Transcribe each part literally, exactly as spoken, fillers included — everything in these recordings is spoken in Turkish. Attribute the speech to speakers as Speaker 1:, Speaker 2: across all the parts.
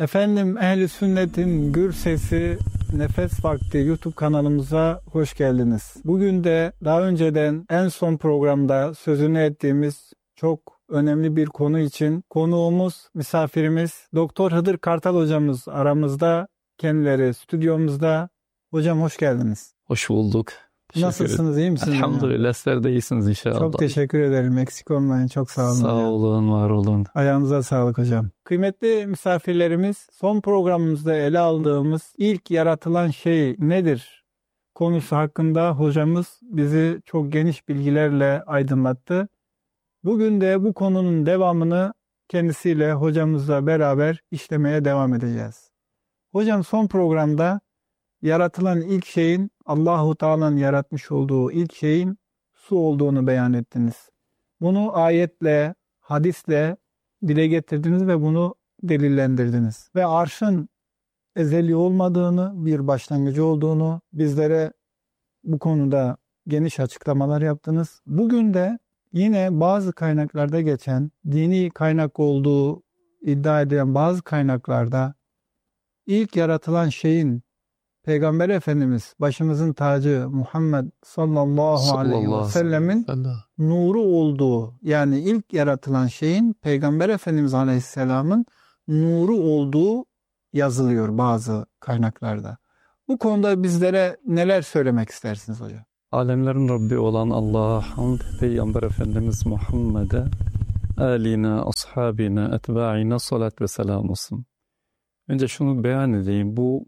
Speaker 1: Efendim Ehl-i Sünnet'in Gür Sesi Nefes Vakti YouTube kanalımıza hoş geldiniz. Bugün de daha önceden en son programda sözünü ettiğimiz çok önemli bir konu için konuğumuz, misafirimiz Doktor Hıdır Kartal hocamız aramızda, kendileri stüdyomuzda. Hocam hoş geldiniz.
Speaker 2: Hoş bulduk.
Speaker 1: Nasılsınız, iyi misiniz?
Speaker 2: Elhamdülillah, sizler de iyisiniz inşallah.
Speaker 1: Çok teşekkür ederim. Eksik olmayın. Çok sağ olun.
Speaker 2: Sağ
Speaker 1: hocam.
Speaker 2: olun, var olun.
Speaker 1: Ayağınıza sağlık hocam. Kıymetli misafirlerimiz, son programımızda ele aldığımız ilk yaratılan şey nedir konusu hakkında hocamız bizi çok geniş bilgilerle aydınlattı. Bugün de bu konunun devamını kendisiyle, hocamızla beraber işlemeye devam edeceğiz. Hocam son programda yaratılan ilk şeyin, Allahu Teala'nın yaratmış olduğu ilk şeyin su olduğunu beyan ettiniz. Bunu ayetle, hadisle dile getirdiniz ve bunu delillendirdiniz. Ve arşın ezeli olmadığını, bir başlangıcı olduğunu bizlere bu konuda geniş açıklamalar yaptınız. Bugün de yine bazı kaynaklarda geçen, dini kaynak olduğu iddia edilen bazı kaynaklarda ilk yaratılan şeyin Peygamber Efendimiz, başımızın tacı Muhammed sallallahu aleyhi ve sellemin nuru olduğu, yani ilk yaratılan şeyin Peygamber Efendimiz aleyhisselamın nuru olduğu yazılıyor bazı kaynaklarda. Bu konuda bizlere neler söylemek istersiniz hocam?
Speaker 2: Alemlerin Rabbi olan Allah'a hamd, Peygamber Efendimiz Muhammed'e, âline, ashabine, etbâine salat ve selam olsun. Önce şunu beyan edeyim, bu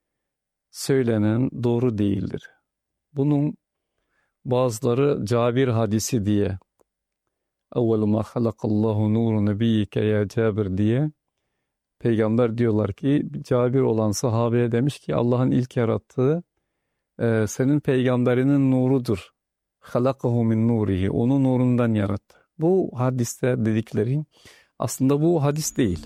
Speaker 2: söylenen doğru değildir. Bunun bazıları Cabir hadisi diye, evvelu ma halakallahu nuru nebiyyike ya Cabir diye, peygamber diyorlar ki, Cabir olan sahabeye demiş ki Allah'ın ilk yarattığı e, senin peygamberinin nurudur. Halakahu min nurihi, onun nurundan yarattı. Bu hadiste dedikleri aslında bu hadis değil.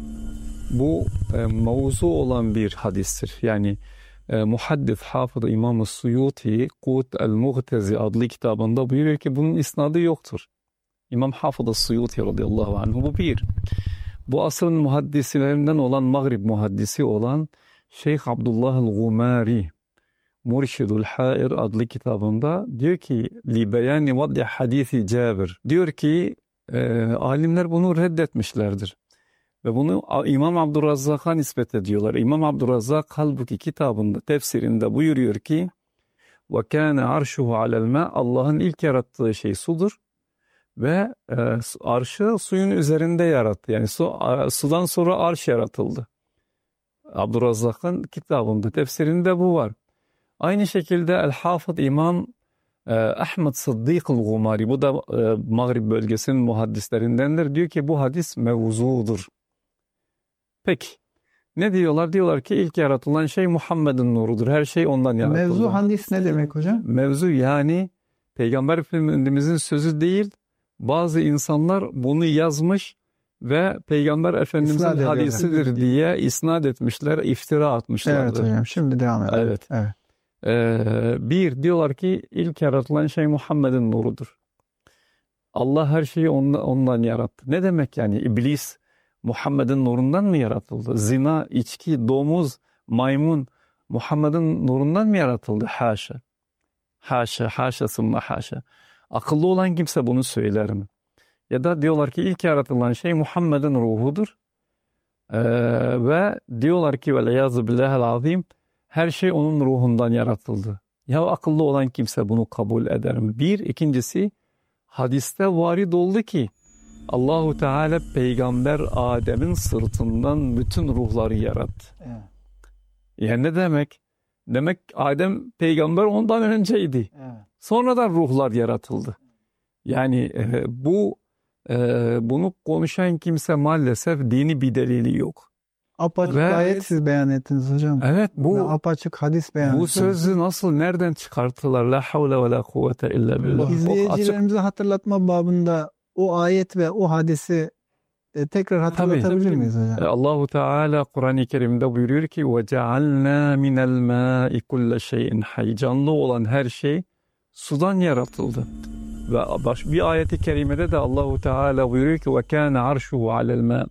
Speaker 2: Bu e, mevzu olan bir hadistir. Yani e, Muhaddis Hafız İmam-ı Suyuti Kut el-Muğtezi adlı kitabında buyuruyor ki bunun isnadı yoktur. İmam Hafız Suyuti radıyallahu anh bu bir. Bu asrın muhaddislerinden olan Mağrib muhaddisi olan Şeyh Abdullah el-Gumari Murşidul Hair adlı kitabında diyor ki li beyani vad'i hadisi Cabir, diyor ki e, alimler bunu reddetmişlerdir. Ve bunu İmam Abdurrazzak'a nispet ediyorlar. İmam Abdurrazzak halbuki kitabında, tefsirinde buyuruyor ki وَكَانَ عَرْشُهُ عَلَى الْمَاءِ Allah'ın ilk yarattığı şey sudur. Ve e, arşı suyun üzerinde yarattı. Yani su, sudan sonra arş yaratıldı. Abdurrazzak'ın kitabında, tefsirinde bu var. Aynı şekilde El-Hafız İmam e, Ahmed Sıddık el-Gumari, bu da e, Mağrib bölgesinin muhaddislerindendir. Diyor ki bu hadis mevzudur. Peki ne diyorlar? Diyorlar ki ilk yaratılan şey Muhammed'in nurudur. Her şey ondan yaratıldı.
Speaker 1: Mevzu hadis ne demek hocam?
Speaker 2: Mevzu yani Peygamber Efendimiz'in sözü değil. Bazı insanlar bunu yazmış ve Peygamber Efendimiz'in hadisidir diye isnat etmişler, iftira atmışlardır.
Speaker 1: Evet hocam, şimdi devam edelim.
Speaker 2: Evet. evet. Ee, bir, diyorlar ki ilk yaratılan şey Muhammed'in nurudur. Allah her şeyi ondan, ondan yarattı. Ne demek yani? İblis Muhammed'in nurundan mı yaratıldı? Zina, içki, domuz, maymun Muhammed'in nurundan mı yaratıldı? Haşa. Haşa, haşa, sımma haşa. Akıllı olan kimse bunu söyler mi? Ya da diyorlar ki ilk yaratılan şey Muhammed'in ruhudur. Ee, ve diyorlar ki veleyazı billahel azim her şey onun ruhundan yaratıldı. Ya akıllı olan kimse bunu kabul eder mi? Bir, ikincisi hadiste varid oldu ki Allahu Teala Peygamber Adem'in sırtından bütün ruhları yarattı. Evet. Yani ne demek? Demek Adem peygamber ondan önceydi. Evet. Sonradan ruhlar yaratıldı. Yani e, bu e, bunu konuşan kimse maalesef dini bir delili yok.
Speaker 1: Apaçık Ve, ayet siz beyan ettiniz hocam.
Speaker 2: Evet, bu
Speaker 1: Ve apaçık hadis beyan ettiniz.
Speaker 2: Bu sözü nasıl, nereden çıkarttılar? La havle ve la kuvvete illa billah.
Speaker 1: İzleyicilerimize hatırlatma babında o ayet ve o hadisi e, tekrar hatırlatabilir Tabii. miyiz hocam?
Speaker 2: Allahu Teala Kur'an-ı Kerim'de buyuruyor ki وَجَعَلْنَا مِنَ الْمَاءِ كُلَّ شَيْءٍ حَيٍّ Canlı olan her şey sudan yaratıldı. Ve baş, bir ayeti kerimede de Allahu Teala buyuruyor ki وَكَانَ عَرْشُهُ عَلَى الْمَاءِ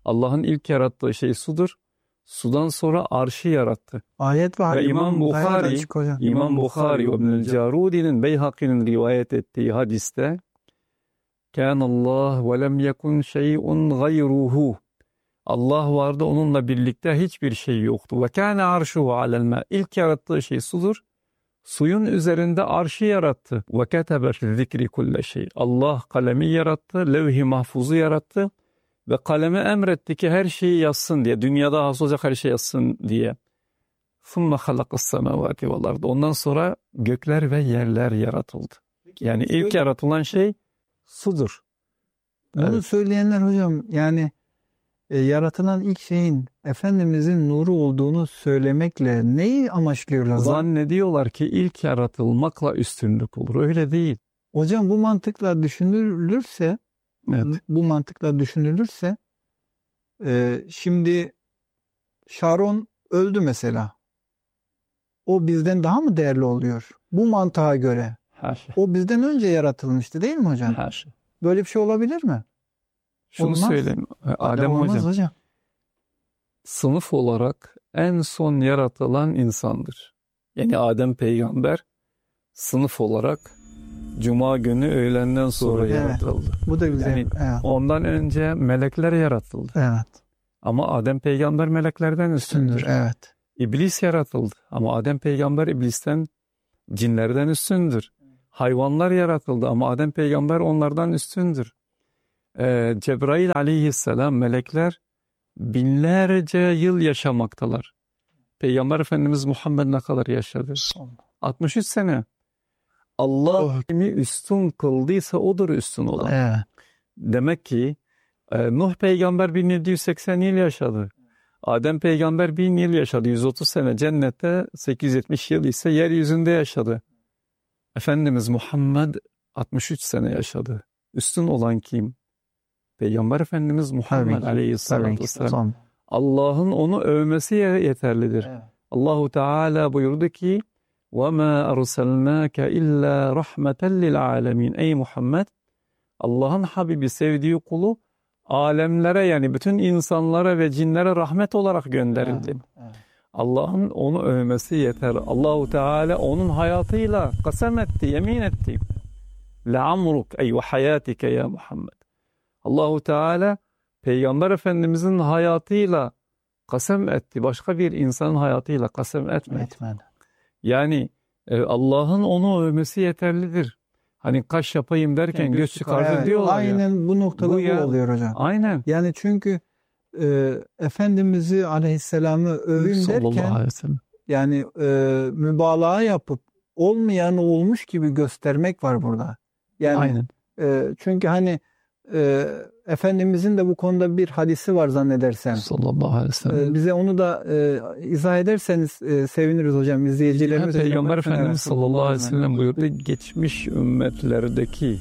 Speaker 2: Allah'ın ilk yarattığı şey sudur. Sudan sonra arşı yarattı.
Speaker 1: Ayet var.
Speaker 2: Ve İmam Bukhari, İmam Bukhari ve İbnül Carudi'nin Beyhaki'nin rivayet ettiği hadiste Kânallah ve lem yekun şey'un gayruhu. Allah vardı, onunla birlikte hiçbir şey yoktu. Ve kâne arşuhu alel mâ. İlk yarattığı şey sudur. Suyun üzerinde arşı yarattı. Ve ketebe fi zikri kulle şey. Allah kalemi yarattı, levh-i mahfuzu yarattı ve kaleme emretti ki her şeyi yazsın diye. Dünyada hasıl olacak her şey yazsın diye. ثُمَّ خَلَقَ السَّمَوَاتِ وَالْأَرْضِ. Ondan sonra gökler ve yerler yaratıldı. Yani ilk yaratılan şey sudur.
Speaker 1: Bunu evet. söyleyenler hocam yani e, yaratılan ilk şeyin Efendimizin nuru olduğunu söylemekle neyi amaçlıyorlar?
Speaker 2: Zannediyorlar ki ilk yaratılmakla üstünlük olur. Öyle değil.
Speaker 1: Hocam bu mantıkla düşünülürse
Speaker 2: evet.
Speaker 1: bu mantıkla düşünülürse e, şimdi Şaron öldü mesela. O bizden daha mı değerli oluyor? Bu mantığa göre.
Speaker 2: Haşa.
Speaker 1: O bizden önce yaratılmıştı değil mi hocam?
Speaker 2: Haşa.
Speaker 1: Böyle bir şey olabilir mi?
Speaker 2: Şunu
Speaker 1: Olmaz.
Speaker 2: söyleyeyim. Adem
Speaker 1: Olmaz
Speaker 2: hocam,
Speaker 1: hocam.
Speaker 2: Sınıf olarak en son yaratılan insandır. Yani Adem peygamber sınıf olarak Cuma günü öğlenden sonra
Speaker 1: evet.
Speaker 2: yaratıldı.
Speaker 1: Bu da güzel.
Speaker 2: Yani
Speaker 1: evet.
Speaker 2: Ondan önce melekler yaratıldı.
Speaker 1: Evet.
Speaker 2: Ama Adem peygamber meleklerden üstündür.
Speaker 1: üstündür. Evet.
Speaker 2: İblis yaratıldı. Ama Adem peygamber iblisten, cinlerden üstündür. Hayvanlar yaratıldı ama Adem peygamber onlardan üstündür. Ee, Cebrail aleyhisselam, melekler binlerce yıl yaşamaktalar. Peygamber Efendimiz Muhammed ne kadar yaşadı? altmış üç sene. Allah oh. kimi üstün kıldıysa odur üstün olan.
Speaker 1: Evet.
Speaker 2: Demek ki e, Nuh peygamber bin yedi yüz seksen yıl yaşadı. Adem peygamber bin yıl yaşadı. yüz otuz sene cennette, sekiz yüz yetmiş yıl ise yeryüzünde yaşadı. Efendimiz Muhammed altmış üç sene yaşadı. Üstün olan kim? Peygamber Efendimiz Muhammed aleyhisselatü vesselam. Allah'ın onu övmesi yeterlidir. Evet. Allahu Teala buyurdu ki وَمَا أَرْسَلْنَاكَ إِلَّا رَحْمَةً لِلْعَالَمِينَ. Ey Muhammed, Allah'ın Habibi, sevdiği kulu alemlere, yani bütün insanlara ve cinlere rahmet olarak gönderildi. Evet. Evet. Allah'ın onu övmesi yeter. Allahu Teala onun hayatıyla kasem etti, yemin etti. لَعَمْرُكَ اَيْ وَحَيَاتِكَ ya Muhammed. Allahu Teala Peygamber Efendimizin hayatıyla kasem etti. Başka bir insanın hayatıyla kasem etmedi.
Speaker 1: Etmedi.
Speaker 2: Yani e, Allah'ın onu övmesi yeterlidir. Hani kaş yapayım derken yani göz çıkardı evet, diyorlar
Speaker 1: aynen ya. Aynen bu noktada bu, bu oluyor hocam.
Speaker 2: Aynen.
Speaker 1: Yani çünkü e, Efendimiz'i aleyhisselamı övün derken yani e, mübalağa yapıp olmayan olmuş gibi göstermek var burada. Yani
Speaker 2: aynen.
Speaker 1: E, çünkü hani e, Efendimizin de bu konuda bir hadisi var zannedersem.
Speaker 2: Sallallahu aleyhi ve sellem.
Speaker 1: E, bize onu da e, izah ederseniz e, seviniriz hocam. İzleyicilerimiz.
Speaker 2: Yani Peygamber Efendimiz evet, sallallahu aleyhi ve sellem buyurdu. Geçmiş ümmetlerdeki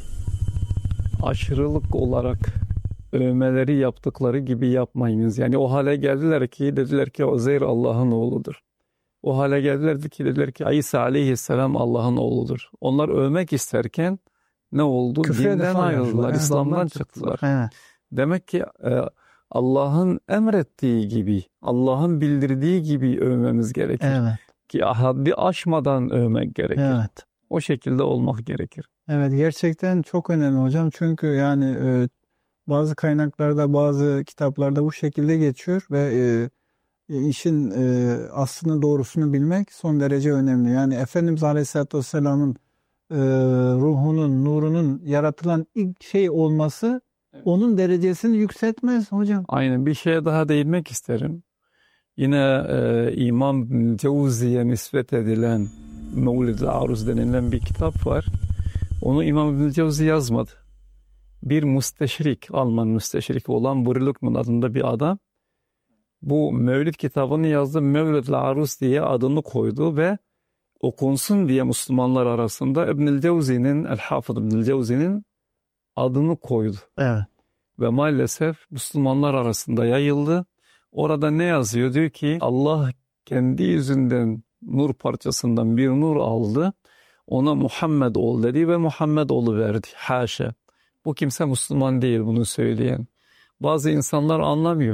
Speaker 2: aşırılık olarak övmeleri yaptıkları gibi yapmayınız. Yani o hale geldiler ki dediler ki Uzeyr Allah'ın oğludur. O hale geldiler ki dediler ki İsa aleyhisselam Allah'ın oğludur. Onlar övmek isterken ne oldu? Dinden ayrıldılar, İslam'dan çıktılar.
Speaker 1: Evet.
Speaker 2: Demek ki e, Allah'ın emrettiği gibi, Allah'ın bildirdiği gibi övmemiz gerekir.
Speaker 1: Evet.
Speaker 2: Ki haddi aşmadan övmek gerekir.
Speaker 1: Evet.
Speaker 2: O şekilde olmak gerekir.
Speaker 1: Evet, gerçekten çok önemli hocam. Çünkü yani e, bazı kaynaklarda, bazı kitaplarda bu şekilde geçiyor ve e, işin e, aslını doğrusunu bilmek son derece önemli. Yani Efendimiz Aleyhisselatü Vesselam'ın e, ruhunun, nurunun yaratılan ilk şey olması evet. onun derecesini yükseltmez hocam.
Speaker 2: Aynen. Bir şeye daha değinmek isterim. Yine e, İmam Cevzi'ye nispet edilen Mevlid-i Aruz denilen bir kitap var. Onu İmam İbn Cevzi yazmadı. Bir müsteşrik, Alman müsteşrik olan Brülükmün adında bir adam bu Mevlid kitabını yazdı. Mevlid-i Aruz diye adını koydu ve okunsun diye Müslümanlar arasında İbn Cevzi'nin, El-Hafız İbn Cevzi'nin adını koydu.
Speaker 1: Evet.
Speaker 2: Ve maalesef Müslümanlar arasında yayıldı. Orada ne yazıyor? Diyor ki Allah kendi yüzünden nur parçasından bir nur aldı. Ona Muhammed ol dedi ve Muhammed oluverdi. Haşa. Bu kimse Müslüman değil bunu söyleyen. Bazı insanlar anlamıyor.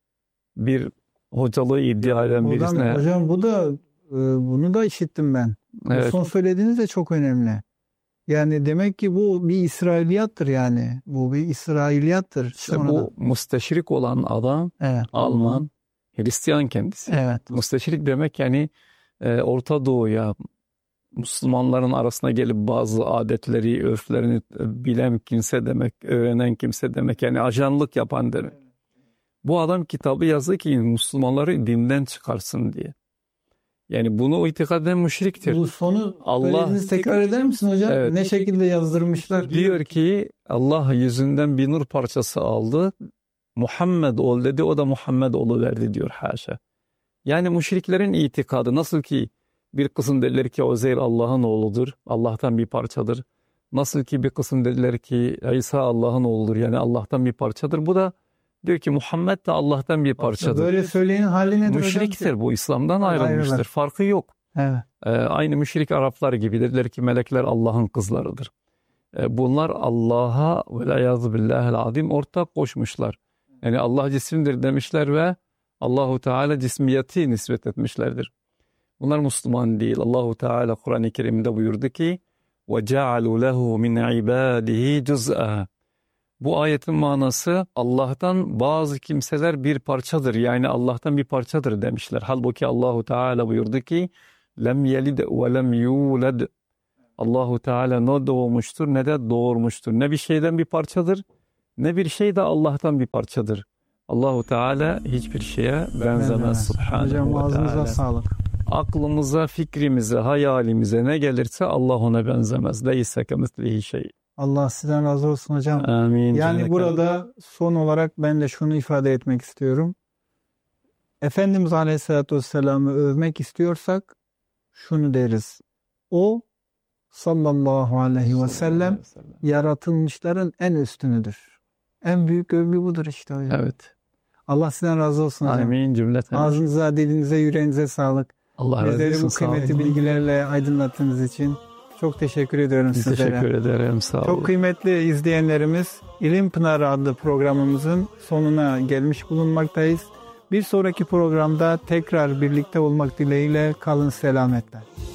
Speaker 2: Bir hocalığı iddia eden
Speaker 1: Hocam,
Speaker 2: birisine.
Speaker 1: hocam bu da e, bunu da işittim ben.
Speaker 2: Evet.
Speaker 1: Bu son söylediğiniz de çok önemli. Yani demek ki bu bir İsrailiyattır yani. Bu bir İsrailiyattır.
Speaker 2: İşte
Speaker 1: Sonradan.
Speaker 2: bu müsteşrik olan adam
Speaker 1: Evet.
Speaker 2: Alman, Hristiyan kendisi.
Speaker 1: Evet.
Speaker 2: Müsteşrik demek yani e, Orta Doğu'ya, Müslümanların arasına gelip bazı adetleri, örflerini e, bilen kimse demek, öğrenen kimse demek. Yani ajanlık yapan demek. Bu adam kitabı yazdı ki Müslümanları dinden çıkarsın diye. Yani bunu itikad eden müşriktir.
Speaker 1: Bu sonu
Speaker 2: Allah-
Speaker 1: söylediğinizi tekrar eder misin hocam?
Speaker 2: Evet.
Speaker 1: Ne şekilde yazdırmışlar?
Speaker 2: Diyor ki Allah yüzünden bir nur parçası aldı. Muhammed ol dedi, o da Muhammed oluverdi diyor, haşa. Yani müşriklerin itikadı nasıl ki bir kısım dediler ki Uzeyr Allah'ın oğludur, Allah'tan bir parçadır. Nasıl ki bir kısım dediler ki İsa Allah'ın oğludur, yani Allah'tan bir parçadır. Bu da diyor ki Muhammed de Allah'tan bir parçadır.
Speaker 1: Böyle söyleyin hali nedir
Speaker 2: Müşriktir
Speaker 1: hocam?
Speaker 2: bu, İslam'dan ayrılmıştır.
Speaker 1: Ayrılır.
Speaker 2: Farkı yok.
Speaker 1: Evet.
Speaker 2: Ee, aynı müşrik Araplar gibi dediler ki melekler Allah'ın kızlarıdır. Ee, bunlar Allah'a velâyâzı billâhel azim ortak koşmuşlar. Yani Allah cisimdir demişler ve Allahu Teala cismiyeti nispet etmişlerdir. Bunlar Müslüman değil. Allahu Teala Kur'an-ı Kerim'de buyurdu ki وَجَعَلُوا لَهُ مِنْ عِبَادِهِ جُزْءًا. Bu ayetin manası Allah'tan bazı kimseler bir parçadır. Yani Allah'tan bir parçadır demişler. Halbuki Allahu Teala buyurdu ki lem yelid ve lem yulad. Allahu Teala ne doğmuştur ne de doğurmuştur. Ne bir şeyden bir parçadır ne bir şey de Allah'tan bir parçadır. Allahu Teala hiçbir şeye benzemez. Subhanahu
Speaker 1: Hocam
Speaker 2: ve
Speaker 1: ağzınıza
Speaker 2: Teala.
Speaker 1: sağlık.
Speaker 2: Aklımıza, fikrimize, hayalimize ne gelirse Allah ona benzemez. Leyse kemislihi şey.
Speaker 1: Allah sizden razı olsun hocam.
Speaker 2: Amin.
Speaker 1: Yani
Speaker 2: Cenneke.
Speaker 1: burada son olarak ben de şunu ifade etmek istiyorum. Efendimiz Aleyhisselatü Vesselam'ı övmek istiyorsak şunu deriz. O sallallahu aleyhi ve sellem yaratılmışların en üstünüdür. En büyük övgü budur işte hocam.
Speaker 2: Evet.
Speaker 1: Allah sizden razı olsun hocam.
Speaker 2: Amin cümleten.
Speaker 1: Ağzınıza, dilinize, yüreğinize sağlık.
Speaker 2: Allah razı
Speaker 1: Bizleri
Speaker 2: olsun.
Speaker 1: bu
Speaker 2: Sağ
Speaker 1: kıymetli
Speaker 2: olun.
Speaker 1: bilgilerle aydınlattığınız için çok teşekkür ediyorum
Speaker 2: Biz
Speaker 1: sizlere.
Speaker 2: teşekkür ederim. Sağ olun.
Speaker 1: Çok kıymetli izleyenlerimiz, İlim Pınarı adlı programımızın sonuna gelmiş bulunmaktayız. Bir sonraki programda tekrar birlikte olmak dileğiyle kalın selametle.